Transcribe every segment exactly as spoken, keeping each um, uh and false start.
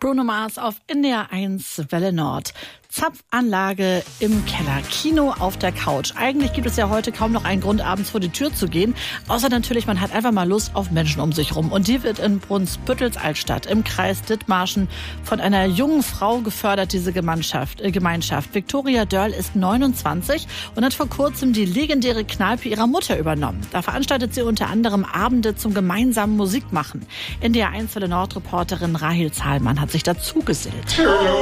Bruno Mars auf N D R eins Welle Nord. Zapfanlage im Keller, Kino auf der Couch. Eigentlich gibt es ja heute kaum noch einen Grund, abends vor die Tür zu gehen. Außer natürlich, man hat einfach mal Lust auf Menschen um sich rum. Und die wird in Brunsbüttels Altstadt im Kreis Dithmarschen von einer jungen Frau gefördert, diese Gemeinschaft. Äh, Gemeinschaft. Viktoria Dörl ist neunundzwanzig und hat vor kurzem die legendäre Kneipe ihrer Mutter übernommen. Da veranstaltet sie unter anderem Abende zum gemeinsamen Musikmachen. N D R eins Welle Nord-Reporterin Rahel Zahlmann hat sich dazu gesellt.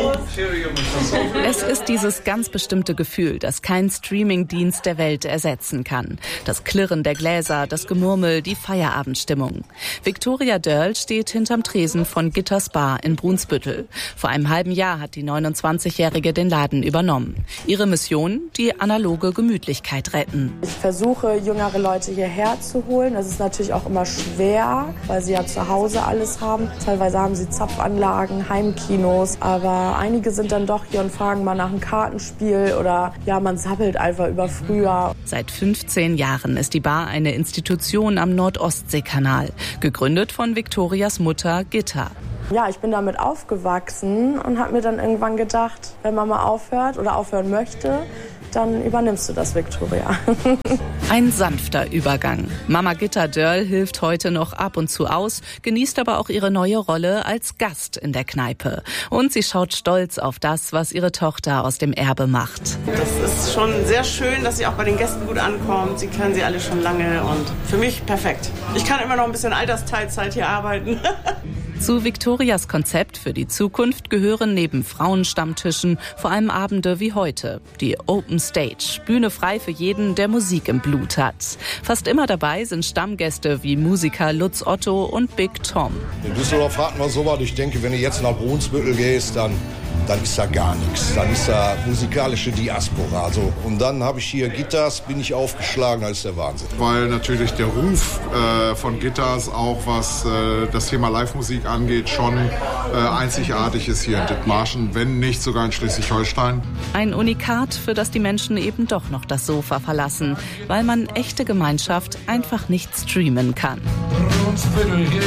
Es ist dieses ganz bestimmte Gefühl, das kein Streamingdienst der Welt ersetzen kann. Das Klirren der Gläser, das Gemurmel, die Feierabendstimmung. Viktoria Dörl steht hinterm Tresen von Gitters Bar in Brunsbüttel. Vor einem halben Jahr hat die neunundzwanzigjährige den Laden übernommen. Ihre Mission? Die analoge Gemütlichkeit retten. Ich versuche, jüngere Leute hierher zu holen. Das ist natürlich auch immer schwer, weil sie ja zu Hause alles haben. Teilweise haben sie Zapfanlagen, Heimkinos, aber einige sind dann doch hier und fragen mal nach einem Kartenspiel oder ja, man sappelt einfach über früher. Seit fünfzehn Jahren ist die Bar eine Institution am Nordostseekanal, gegründet von Viktorias Mutter Gitta. Ja, ich bin damit aufgewachsen und habe mir dann irgendwann gedacht, wenn Mama aufhört oder aufhören möchte, dann übernimmst du das, Viktoria. Ein sanfter Übergang. Mama Gitta Dörl hilft heute noch ab und zu aus, genießt aber auch ihre neue Rolle als Gast in der Kneipe. Und sie schaut stolz auf das, was ihre Tochter aus dem Erbe macht. Das ist schon sehr schön, dass sie auch bei den Gästen gut ankommt. Sie kennen sie alle schon lange und für mich perfekt. Ich kann immer noch ein bisschen Altersteilzeit hier arbeiten. Zu Viktorias Konzept für die Zukunft gehören neben Frauenstammtischen vor allem Abende wie heute. Die Open Stage, Bühne frei für jeden, der Musik im Blut hat. Fast immer dabei sind Stammgäste wie Musiker Lutz Otto und Big Tom. In Düsseldorf hatten wir sowas. Ich denke, wenn du jetzt nach Brunsbüttel gehst, dann, dann ist da gar nichts. Dann ist da musikalische Diaspora. Also, und dann habe ich hier Gitters, bin ich aufgeschlagen, das ist der Wahnsinn. Weil natürlich der Ruf äh, von Gitters auch, was äh, das Thema Live-Musik angeht, schon äh, einzigartig ist hier in Dithmarschen, wenn nicht sogar in Schleswig-Holstein. Ein Unikat, für das die Menschen eben doch noch das Sofa verlassen, weil man echte Gemeinschaft einfach nicht streamen kann. Brunsbüttel, hier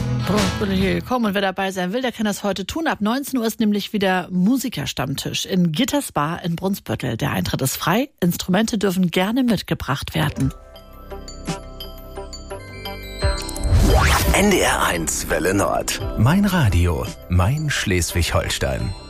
komm. Und wer dabei sein will, der kann das heute tun. Ab neunzehn Uhr ist nämlich wieder Musikerstammtisch in Gitters Bar in Brunsbüttel. Der Eintritt ist frei, Instrumente dürfen gerne mitgebracht werden. N D R eins Welle Nord. Mein Radio, mein Schleswig-Holstein.